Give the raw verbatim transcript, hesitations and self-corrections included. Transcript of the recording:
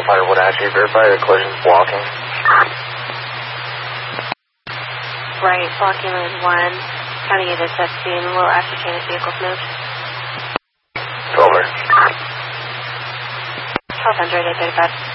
Fighter would actually verify the collision's blocking. Right, blocking lane one. Counting it as sixteen, we'll ascertain if vehicle's moved. Over. twelve hundred, eight thirty-five.